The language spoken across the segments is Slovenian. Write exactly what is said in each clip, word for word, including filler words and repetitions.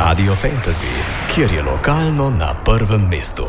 Radio Fantasy, kjer je lokalno na prvem mestu.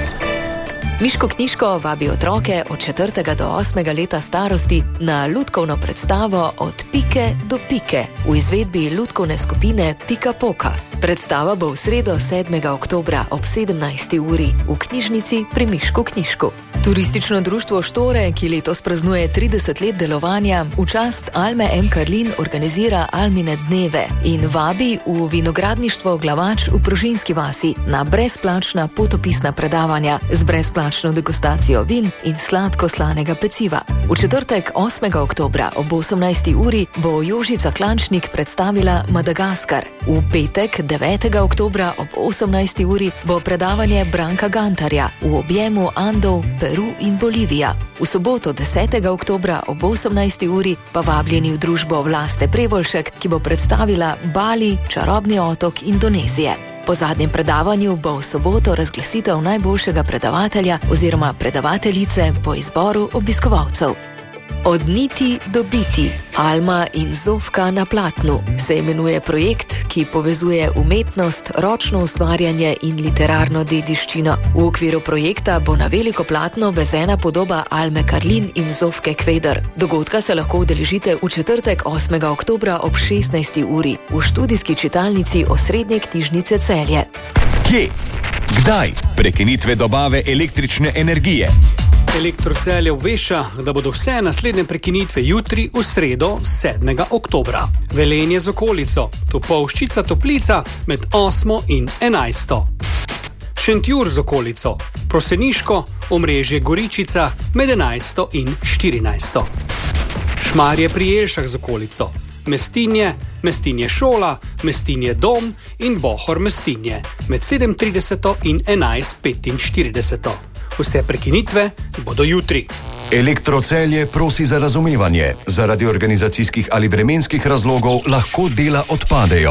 Miško knjižko vabi otroke od četrtega do osmega leta starosti na lutkovno predstavo Od pike do pike v izvedbi lutkovne skupine Pika Poka. Predstava bo v sredo sedmega oktobra ob sedemnajsti uri v knjižnici pri Miško knjižku. Turistično društvo Štore, ki letos praznuje trideset let delovanja, v čast Alme M. Karlin organizira Almine dneve in vabi v vinogradništvo Glavač v Prožinski vasi na brezplačna potopisna predavanja z brezplačno degustacijo vin in sladko-slanega peciva. V četrtek osmega oktobra ob osemnajsti uri bo Jožica Klančnik predstavila Madagaskar. V petek devetega oktobra ob osemnajsti uri bo predavanje Branka Gantarja v objemu Andov, Peru in Bolivija. V soboto desetega oktobra ob osemnajsti uri pa vabljeni v družbo Vlaste Prevoljšek, ki bo predstavila Bali, čarobni otok Indonezije. Po zadnjem predavanju bo v soboto razglasitev najboljšega predavatelja oziroma predavateljice po izboru obiskovalcev. Od niti do biti, Alma in Zofka na platnu se imenuje projekt, ki povezuje umetnost, ročno ustvarjanje in literarno dediščino. V okviru projekta bo na veliko platno vezena podoba Alme Karlin in Zofke Kveder. Dogodka se lahko udeležite v četrtek osmega oktobra ob šestnajsti uri v študijski čitalnici Osrednje knjižnice Celje. Kje? Kdaj? Prekinitve dobave električne energije. Elektrocelje obvešča, da bodo vse naslednje prekinitve jutri v sredo sedmega oktobra. Velenje z okolico, Topolščica Toplica med osmo in enajsto. Šentjur z okolico, Proseniško, omrežje Goričica med enajsto in štirinajsto. Šmarje pri Jelšah z okolico, Mestinje, Mestinje šola, Mestinje dom in Bohor Mestinje med sedem trideset in enajst petinštirideset. Vse prekinitve bodo jutri. Elektrocelje prosi za razumevanje. Zaradi organizacijskih ali vremenskih razlogov lahko dela odpadejo.